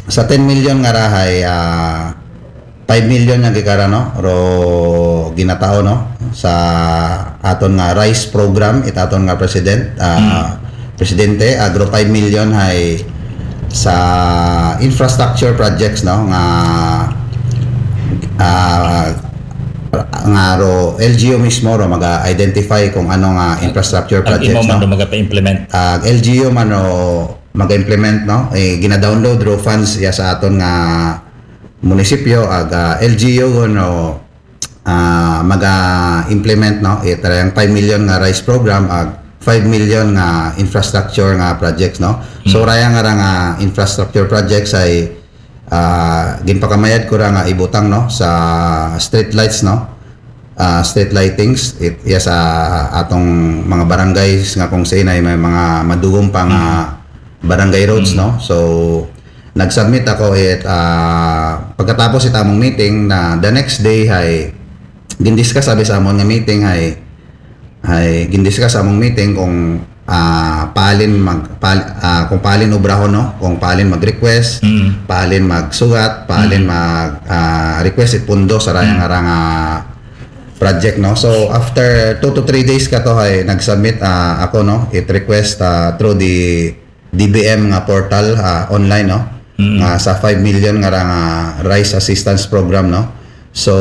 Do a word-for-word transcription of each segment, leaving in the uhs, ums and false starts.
sa ten million nga rahay uh, five million nga gikara no ro ginatao no sa aton nga rice program it aton nga president uh, mm. presidente agro five million hay sa infrastructure projects no nga uh, nga ro L G U mismo ro maga-identify kung ano nga infrastructure projects no no maga-implement uh, L G U man ro maga-implement no eh gina-download ro funds ya sa aton nga munisipyo ag uh, L G U no uh, maga-implement no ito yung five million nga rice program ag five million nga infrastructure nga projects no hmm. so raya nga nga infrastructure projects ay uh, ginpakamayad ko ra nga ibutang no sa street lights no uh, street lightings it ya sa atong mga barangays nga kung sa inay may mga madugong pa nga hmm. barangay roads hmm. no so nag-submit ako it uh, pagkatapos it among meeting na the next day ay gindiscuss sabi sa amon nga meeting ay ay gindiscuss sa among meeting kung uh, paalin mag paal, uh, kung paalin obrahon no kung paalin mag-request mm. paalin magsugat paalin mm. mag uh, request it pundo sa rayang mm. nga project no so after two to three days ka to ay nag-submit uh, ako no it request uh, through the D B M nga portal uh, online no mm-hmm. nga sa five million nga nga rice assistance program no so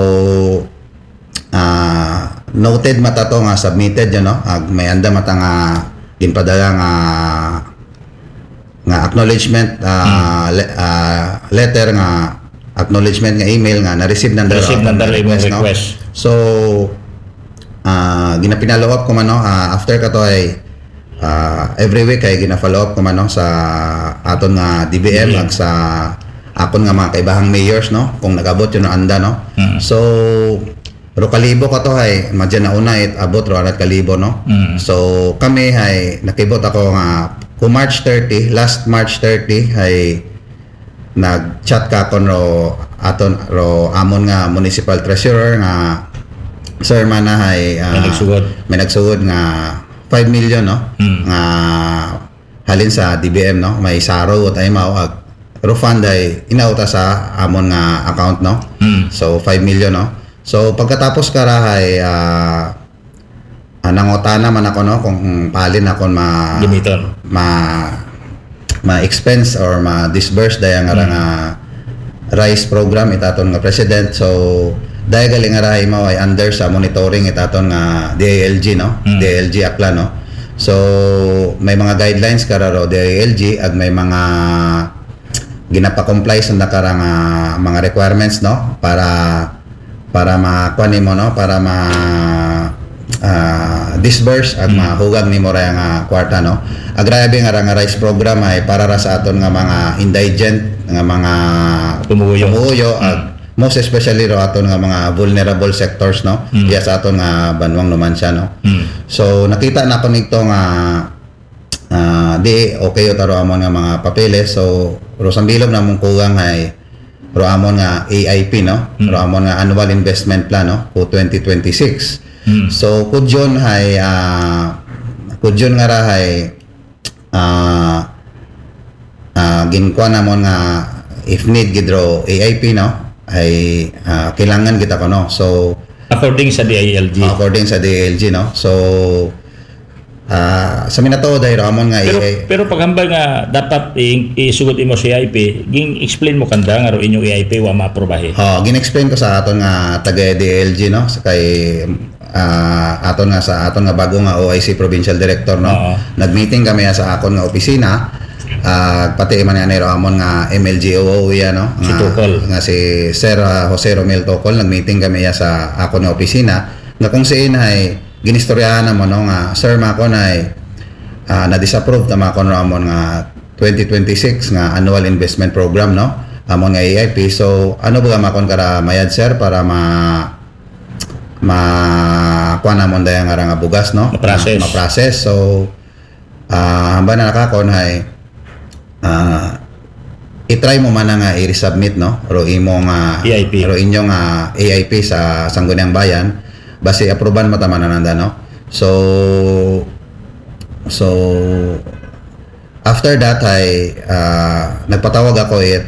uh, noted mata to nga submitted yun no ag may anda mata nga ginpadala nga nga acknowledgement uh, mm-hmm. le, uh, letter nga acknowledgement nga email nga na-receive nang dala request, no? request so uh, ginapinalo up ko man no uh, after ka to ay Uh, every week ay gina-follow up ko man no, sa aton nga D B M ag sa akon nga mga kaibahang mayors no kung nagabot yun ang anda no mm. so ro kalibo ka to hay madyan na una it abot ro arat kalibo no mm. so kami hay nakibot ako nga kung March thirty last March thirty hay nag-chat ka kon ro aton ro amon nga municipal treasurer nga sir man na hay uh, may nagsugod may nagsugod nga five million no hmm. nga halin sa D B M no may saro at ay mao ag refund ay inauta sa amon nga account no hmm. so five million no so pagkatapos karahay uh, nangutana man ako no kung palin ako ma Gimiton. ma ma expense or ma disburse daya nga hmm. nga rice program itaton nga president so dahil galing nga rahay mo ay under sa monitoring itaton nga D I L G no mm. D I L G akla no so may mga guidelines kararo D I L G ag may mga ginapa-comply sa nakara nga mga requirements no para para makuha nimo no para ma uh, disburse ag mm. mahugag nimo ra nga kwarta no agrabe nga nga rice program ay para ra sa aton nga mga indigent nga mga pumuyo pumuyo mm. ag most especially ro aton nga mga vulnerable sectors no mm. iya sa aton nga banwang numansya no mm. so nakita na ko nito nga uh, di okay taro amon nga mga papeles so ro sambilog na mong kugang ay ro amon nga A I P no mm. ro amon nga annual investment plan no for twenty twenty-six mm. so kudyon hay uh, kudyon nga ra hay uh, uh, ginkuha namon nga if need gidro A I P no ay uh, kailangan kita ko no so according sa D I L G uh, according sa D I L G no so uh, sa minato dahil amon nga pero, A I, pero paghambal nga dapat isugod imo sa A I P ging explain mo kanda nga ro inyong A I P wa maaprobahe oh gin-explain ko sa aton nga taga D I L G no sa kay uh, aton nga sa aton nga bago nga O I C provincial director no uh-huh. nag-meeting kami sa akon nga opisina Uh, pati man yan amon nga M L G O O ya no si Tokol nga si Sir uh, Jose Romel Tokol nag-meeting kami ya sa ako nga opisina nga kung siin ay ginistoryahan mo no nga sir mako na ay uh, na-disapprove ta mako amon nga twenty twenty-six nga annual investment program no amon nga A I P so ano ba makon kara mayad sir para ma ma kuha namon daya nga nga bugas no ma-process ma-process so uh, hamba na nakakon ay Uh, i-try mo man nga i-resubmit no ro imo nga A I P ro inyo nga A I P sa Sangguniang Bayan base aproban mo tama nananda no so so after that ay uh, nagpatawag ako it